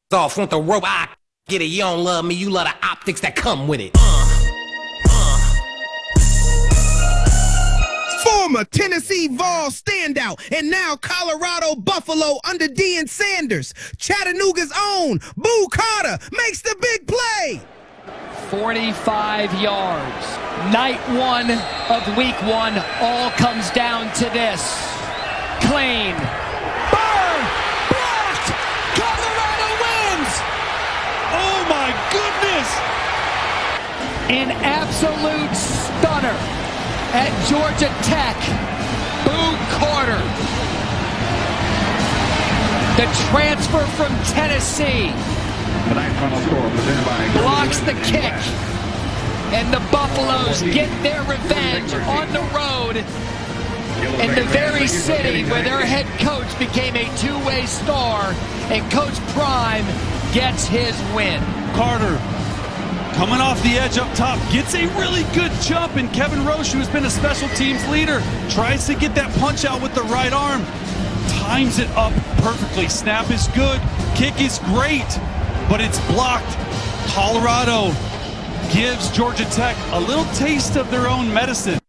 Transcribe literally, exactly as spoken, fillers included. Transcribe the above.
off, want the rope, I get it. You don't love me, you love the optics that come with it. Uh, uh. Former Tennessee Vols standout and now Colorado Buffalo under Deion Sanders. Chattanooga's own Boo Carter makes the big play. forty-five yards. Night one of week one all comes down to this. Clean. Burn! Blocked! Colorado wins! Oh my goodness! An absolute stunner at Georgia Tech. Boo Carter. The transfer from Tennessee. Tonight's final score presented by blocks the kick, and the Buffaloes get their revenge on the road in the very city where their head coach became a two-way star, and Coach Prime gets his win. Carter, coming off the edge up top, gets a really good jump, and Kevin Roche, who has been a special teams leader, tries to get that punch out with the right arm, times it up perfectly. Snap is good, kick is great, but it's blocked. Colorado gives Georgia Tech a little taste of their own medicine.